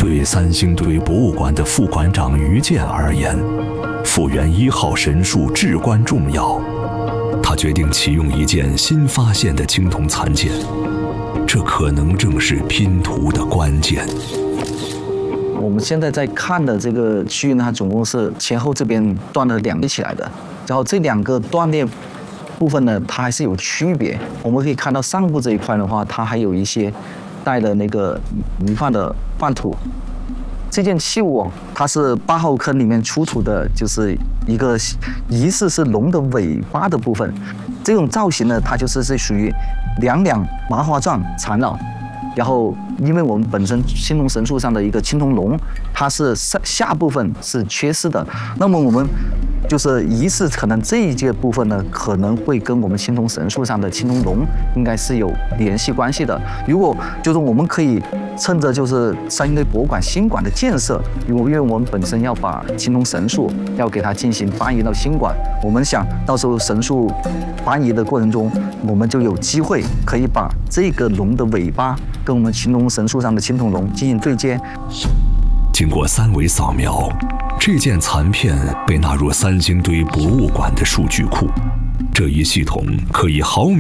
对三星堆博物馆的副馆长于健而言，复原1号神树至关重要。他决定启用一件新发现的青铜残件，这可能正是拼图的关键。 我们现在在看的这个区域呢，它总共是前后这边断了2列起来的，然后这2个断裂部分呢，它还是有区别。我们可以看到上部这一块的话，它还有一些带了那个泥范的范土。这件器物它是8号坑里面出土的，就是一个疑似是龙的尾巴的部分。这种造型呢，它就是属于2两麻花状缠绕。然后，因为我们本身青铜神树上的一个青铜龙，它是下部分是缺失的，那么我们就是疑似可能这一节部分呢，可能会跟我们青铜神树上的青铜龙应该是有联系关系的。如果就是我们可以趁着就是三星堆博物馆新馆的建设，因为我们本身要把青铜神树要给它进行搬移到新馆，我们想到时候神树搬移的过程中，我们就有机会可以把这个龙的尾巴跟我们青铜神树上的青铜龙进行对接。 经过3维扫描，这件残片被纳入三星堆博物馆的数据库。这一系统可以毫秒